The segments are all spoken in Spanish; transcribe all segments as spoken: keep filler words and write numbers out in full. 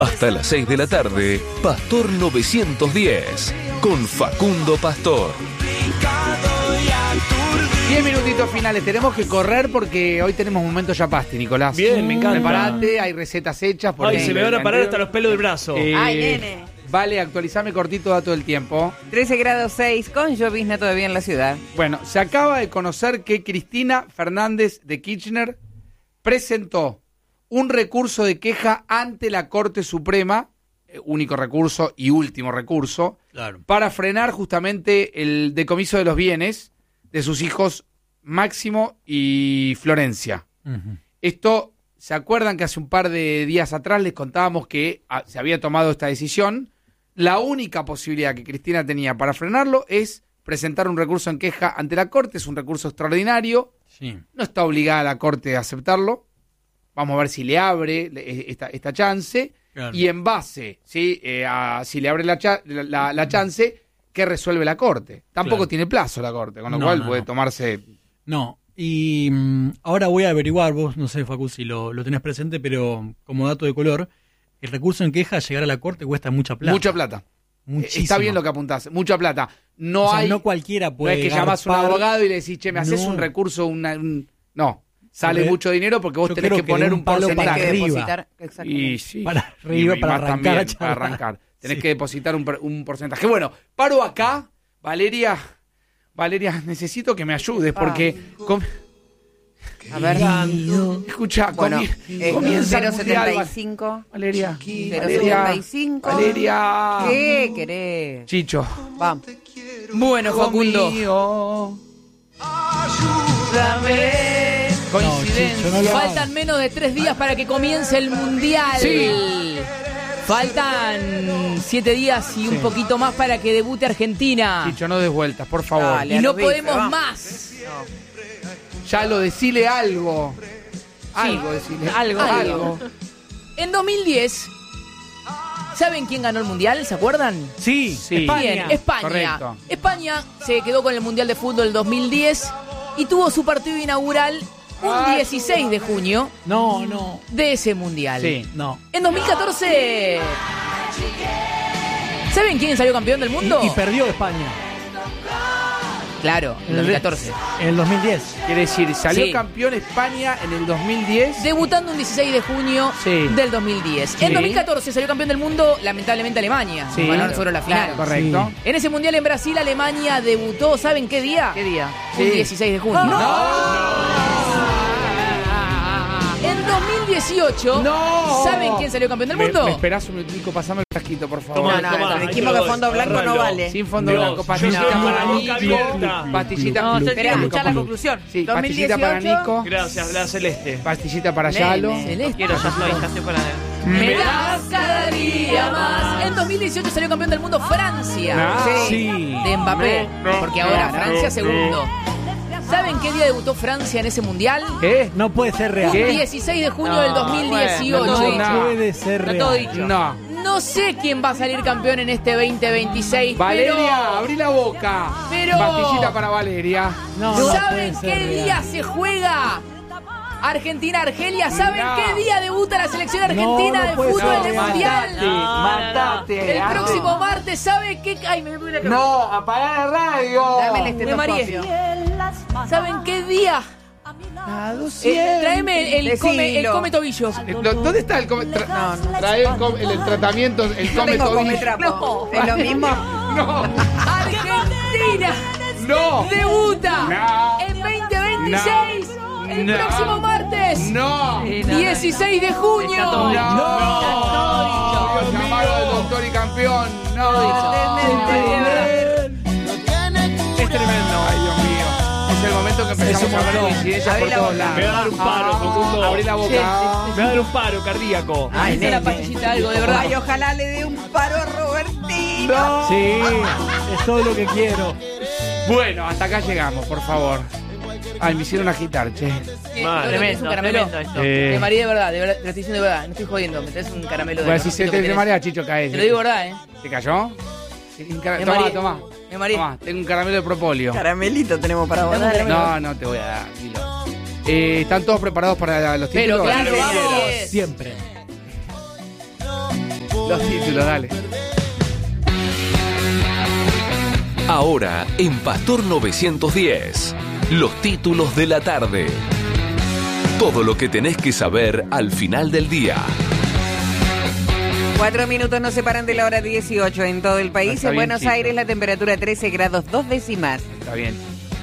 Hasta las seis de la tarde, Pastor novecientos diez, con Facundo Pastor. Diez minutitos finales, tenemos que correr porque hoy tenemos momento Yapasti, Nicolás. Bien, me encanta. Prepárate, hay recetas hechas. Ay, se me van a parar hasta los pelos del brazo. Eh, Ay, nene. Vale, actualizame cortito dato del tiempo. trece grados seis, con llovizna todavía en la ciudad. Bueno, se acaba de conocer que Cristina Fernández de Kirchner presentó un recurso de queja ante la Corte Suprema, eh, único recurso y último recurso, Claro. para frenar justamente el decomiso de los bienes de sus hijos Máximo y Florencia. Uh-huh. Esto, ¿se acuerdan que hace un par de días atrás les contábamos que ah, se había tomado esta decisión? La única posibilidad que Cristina tenía para frenarlo es presentar un recurso en queja ante la Corte, es un recurso extraordinario, Sí. no está obligada la Corte a aceptarlo, vamos a ver si le abre esta, esta chance, Claro. y en base, ¿sí? eh, a, si le abre la, cha- la, la, la chance, ¿qué resuelve la Corte? Tampoco Claro. tiene plazo la Corte, con lo No, cual no, puede no. tomarse... No, y mm, ahora voy a averiguar, vos no sé, Facu, si lo, lo tenés presente, pero como dato de color, el recurso en queja llegar a la Corte cuesta mucha plata. Mucha plata. Muchísimo. Está bien lo que apuntás, mucha plata. No O sea, hay... no cualquiera No puede es que llamás a un garpar. abogado y le decís, che, me haces No. un recurso, una, un... no, sale Re- mucho dinero porque vos yo tenés creo que que poner de un un palo porcentaje. para Tenés que arriba. depositar. Exactamente. Y sí. Para arriba, Y- y para más arrancar también, a charlar. para arrancar. Tenés Sí. que depositar un, per- un porcentaje. Bueno, paro acá, Valeria. Valeria, necesito que me ayudes porque... com- A ver. Escucha, Bueno, comi- eh, comienza el cero mundial, setenta y cinco. Valeria. cero Valeria. setenta y cinco. Valeria. ¿Qué querés? Chicho. Vamos. Bueno, Facundo. Mío. Coincidencia. Chicho, no lo hagas. Faltan menos de tres días para que comience el Mundial. Sí. Faltan siete días y un poquito más para que debute Argentina. Chicho, no des vueltas, por favor. Dale. Y a no los bifes, podemos vamos. más. Ya lo decile algo. Algo, decile. algo, algo. En dos mil diez, ¿saben quién ganó el Mundial? ¿Se acuerdan? Sí, Sí. España. Bien, España. Correcto. España se quedó con el Mundial de Fútbol del dos mil diez y tuvo su partido inaugural un Ah, dieciséis de junio No, no, de ese Mundial. Sí. no. En dos mil catorce, ¿saben quién salió campeón del mundo? Y, y perdió España. Claro, en dos mil catorce. En el dos mil diez. Quiere decir, salió Sí. campeón España en el dos mil diez. Debutando un dieciséis de junio Sí. del dos mil diez. Sí. En dos mil catorce salió campeón del mundo, lamentablemente Alemania. Sí. Ganó solo la final. Claro, correcto. En ese mundial en Brasil, Alemania debutó, ¿saben qué día? ¿Qué día? Un Sí. dieciséis de junio. En dos mil dieciocho, No. ¿saben quién salió campeón del Me, mundo? me esperás un minutico, pasame el frasquito, por favor. Toma, No, no, toma, no, ahí dijimos te lo que fondo doy, blanco no agárralo. vale. Sin fondo Dios, blanco, yo pastillita quiero para la boca Nico. abierta. Pastillita, No, Nico. esperá, escuchá la Nico. conclusión. Sí, dos mil pastillita para dieciocho. Nico. Gracias, la celeste. Pastillita para Nene. Yalo. Celeste. Quiero, ya estoy, ya estoy para Me das cada día más. En dos mil dieciocho salió campeón del mundo Francia. Ah, sí. De Mbappé. No, no, porque ahora no, Francia no, segundo. ¿Saben qué día debutó Francia en ese mundial? ¿Qué? No puede ser real. ¿Qué? dieciséis de junio No, del dos mil dieciocho. bueno, No No. puede ser No real. todo dicho. No. No sé quién va a salir campeón en este veinte veintiséis. Valeria, pero- abrí la boca. Pero- Pastillita para Valeria. No, no ¿Saben puede ser qué real. día se juega? Argentina-Argelia. ¿Saben No. qué día debuta la selección argentina No, no de puede fútbol ser en el real. mundial? Matate. El próximo martes, ¿sabe qué? Ay, me duele la cabeza. No, apagar la radio. Dame el Me mareé. estetoscopio. ¿Saben qué día? Eh, tráeme el, el come, el Decilo. come tobillos. Eh, no, ¿Dónde está el come? tra- No, no. Trae el, com- el, el tratamiento, el No come tengo come tobillo. trapo. ¿Es lo mismo? No, Argentina no, debuta No. en veinte veintiséis. El No. próximo martes. no, dieciséis de junio. no. Está Dios, llamado del doctor y campeón. No. Es tremendo. Ay, Dios mío. Es el momento que empezamos Es un a ver montón. coincidencias por Abrí la todos boca. lados. Me va a dar un paro, Facundo. Abrí la boca. Me va a dar un paro cardíaco. Ay, Necesito la nene. pastillita, algo, de verdad. Ay, ojalá le dé un paro a Robertino. No. Sí, es todo lo que quiero. Bueno, hasta acá llegamos, por favor. Ay, me hicieron agitar, che. Eh, Mal. ¿no te Tremendo, traes un caramelo? tremendo esto. Eh, Te mareé de verdad, de verdad, te lo estoy diciendo de verdad, no estoy jodiendo, me traes un caramelo de Bueno, si se que te tenés. marea, Chicho, cae. Te lo digo verdad, eh. ¿Te cayó? Sí, un cara- Me Tomá, mareé. tomá. Me mareé. Tomá, tengo un caramelo de propóleo. Caramelito tenemos para vos. Dame un Dale. caramelo. No, no te voy a dar, dilo. Eh, ¿Están todos preparados para los títulos? Pero claro, Sí, vamos. Siempre. Los títulos, dale. Ahora en Pastor novecientos diez, los títulos de la tarde. Todo lo que tenés que saber al final del día. Cuatro minutos nos separan de la hora dieciocho en todo el país. Está En bien, Buenos chico. Aires la temperatura trece grados dos décimas. Está bien.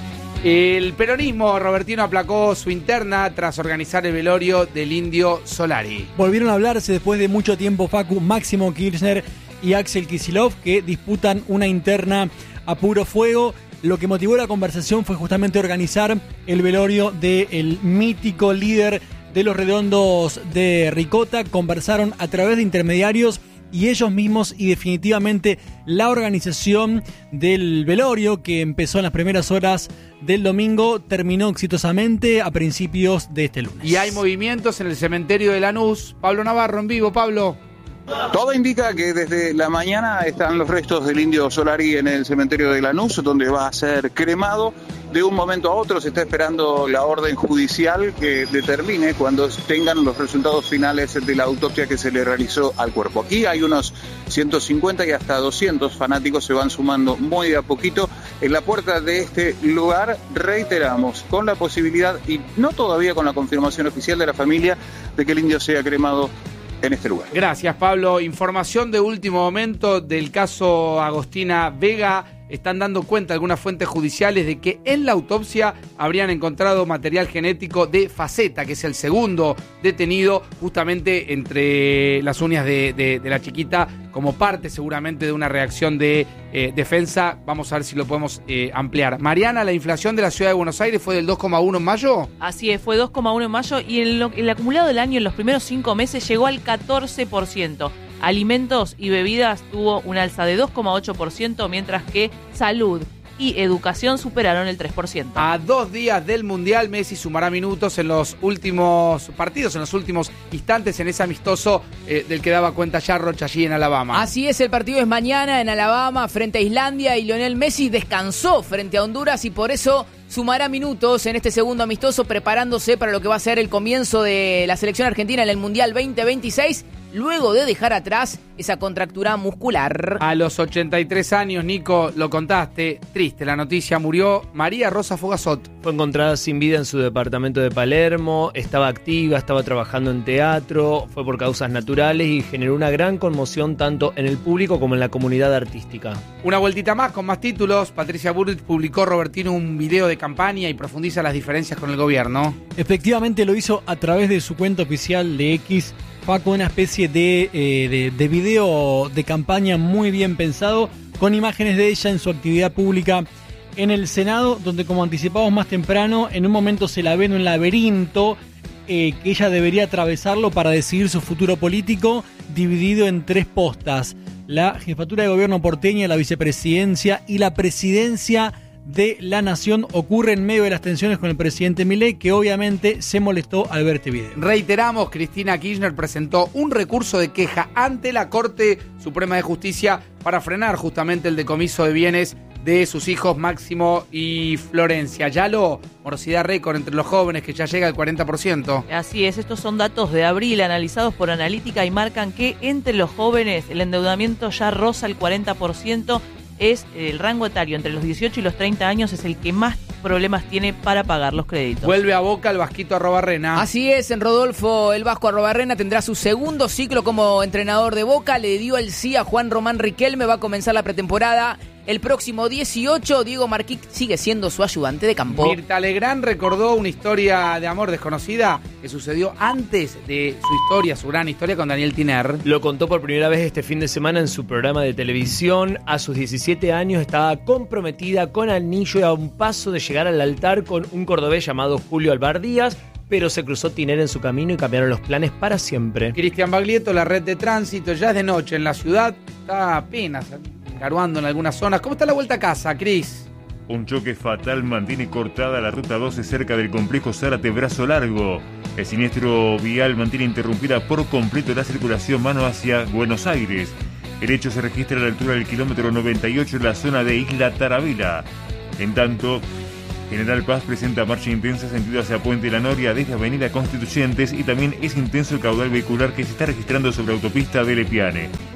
El peronismo robertino aplacó su interna tras organizar el velorio del Indio Solari. Volvieron a hablarse después de mucho tiempo, Facu, Máximo Kirchner y Axel Kicillof, que disputan una interna a puro fuego. Lo que motivó la conversación fue justamente organizar el velorio del mítico líder de los Redondos de Ricota. Conversaron a través de intermediarios y ellos mismos, y definitivamente la organización del velorio, que empezó en las primeras horas del domingo, terminó exitosamente a principios de este lunes. Y hay movimientos en el cementerio de Lanús. Pablo Navarro en vivo. Pablo. Todo indica que desde la mañana están los restos del Indio Solari en el cementerio de Lanús, donde va a ser cremado. De un momento a otro se está esperando la orden judicial que determine cuando tengan los resultados finales de la autopsia que se le realizó al cuerpo. Aquí hay unos ciento cincuenta y hasta doscientos fanáticos, se van sumando muy de a poquito. En la puerta de este lugar, reiteramos, con la posibilidad, y no todavía con la confirmación oficial de la familia, de que el indio sea cremado en este lugar. Gracias, Pablo. Información de último momento del caso Agostina Vega. Están dando cuenta algunas fuentes judiciales de que en la autopsia habrían encontrado material genético de Faceta, que es el segundo detenido justamente entre las uñas de, de, de la chiquita, como parte seguramente de una reacción de eh, defensa. Vamos a ver si lo podemos eh, ampliar. Mariana, la inflación de la ciudad de Buenos Aires fue del dos coma uno en mayo. Así es, fue dos coma uno en mayo y en lo, el acumulado del año en los primeros cinco meses llegó al catorce por ciento. Alimentos y bebidas tuvo un alza de dos coma ocho por ciento, mientras que salud y educación superaron el tres por ciento. A dos días del Mundial, Messi sumará minutos en los últimos partidos, en los últimos instantes, en ese amistoso eh, del que daba cuenta ya Rocha allí en Alabama. Así es, el partido es mañana en Alabama frente a Islandia y Lionel Messi descansó frente a Honduras y por eso sumará minutos en este segundo amistoso, preparándose para lo que va a ser el comienzo de la selección argentina en el Mundial veinte veintiséis, luego de dejar atrás esa contractura muscular. A los ochenta y tres años, Nico, lo contaste, triste la noticia, murió María Rosa Fogazot. Fue encontrada sin vida en su departamento de Palermo, estaba activa, estaba trabajando en teatro, fue por causas naturales y generó una gran conmoción tanto en el público como en la comunidad artística. Una vueltita más con más títulos. Patricia Bullrich publicó Robertino un video de campaña y profundiza las diferencias con el gobierno. Efectivamente lo hizo a través de su cuenta oficial de X, Paco, una especie de, eh, de, de video de campaña muy bien pensado, con imágenes de ella en su actividad pública en el Senado, donde, como anticipamos más temprano, en un momento se la ve en un laberinto eh, que ella debería atravesarlo para decidir su futuro político, dividido en tres postas: la jefatura de gobierno porteña, la vicepresidencia y la presidencia de la nación. Ocurre en medio de las tensiones con el presidente Milei, que obviamente se molestó al ver este video. Reiteramos, Cristina Kirchner presentó un recurso de queja ante la Corte Suprema de Justicia para frenar justamente el decomiso de bienes de sus hijos Máximo y Florencia. Ya lo, morosidad récord entre los jóvenes, que ya llega al cuarenta por ciento. Así es, estos son datos de abril analizados por Analítica y marcan que entre los jóvenes el endeudamiento ya roza el cuarenta por ciento. Es el rango etario entre los dieciocho y los treinta años, es el que más problemas tiene para pagar los créditos. Vuelve a Boca el Vasquito Arrobarrena. Así es, en Rodolfo el Vasco Arrobarrena tendrá su segundo ciclo como entrenador de Boca. Le dio el sí a Juan Román Riquelme, va a comenzar la pretemporada el próximo dieciocho. Diego Marquí sigue siendo su ayudante de campo. Mirta Legrand recordó una historia de amor desconocida que sucedió antes de su historia, su gran historia con Daniel Tiner. Lo contó por primera vez este fin de semana en su programa de televisión. A sus diecisiete años estaba comprometida con anillo y a un paso de llegar al altar con un cordobés llamado Julio Alvar Díaz, pero se cruzó Tiner en su camino y cambiaron los planes para siempre. Cristian Baglietto, la red de tránsito, ya es de noche en la ciudad, está apenas caruando en algunas zonas. ¿Cómo está la vuelta a casa, Cris? Un choque fatal mantiene cortada la ruta doce cerca del complejo Zárate Brazo Largo. El siniestro vial mantiene interrumpida por completo la circulación mano hacia Buenos Aires. El hecho se registra a la altura del kilómetro noventa y ocho en la zona de Isla Tarabela. En tanto, General Paz presenta marcha intensa sentido hacia Puente La Noria desde Avenida Constituyentes, y también es intenso el caudal vehicular que se está registrando sobre autopista de Lepiane.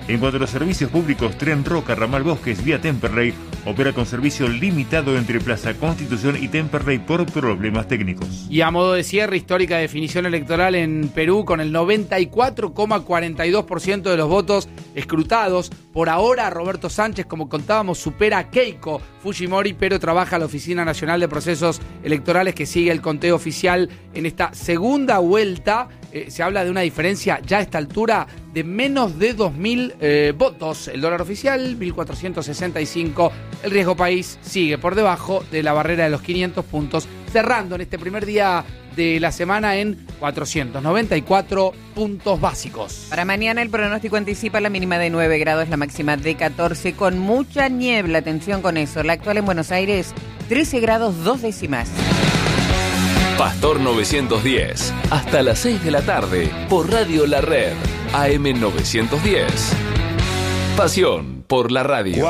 En cuanto a los servicios públicos, Tren Roca, Ramal Bosques, vía Temperley, opera con servicio limitado entre Plaza Constitución y Temperley por problemas técnicos. Y a modo de cierre, histórica definición electoral en Perú con el noventa y cuatro coma cuarenta y dos por ciento de los votos escrutados. Por ahora, Roberto Sánchez, como contábamos, supera a Keiko Fujimori, pero trabaja la Oficina Nacional de Procesos Electorales que sigue el conteo oficial en esta segunda vuelta. Eh, se habla de una diferencia ya a esta altura de menos de dos mil eh, votos. El dólar oficial, mil cuatrocientos sesenta y cinco. El riesgo país sigue por debajo de la barrera de los quinientos puntos, cerrando en este primer día de la semana en cuatrocientos noventa y cuatro puntos básicos. Para mañana el pronóstico anticipa la mínima de nueve grados, la máxima de catorce, con mucha niebla. Atención con eso. La actual en Buenos Aires, trece grados dos décimas. Pastor novecientos diez, hasta las seis de la tarde, por Radio La Red, A M novecientos diez. Pasión por la radio.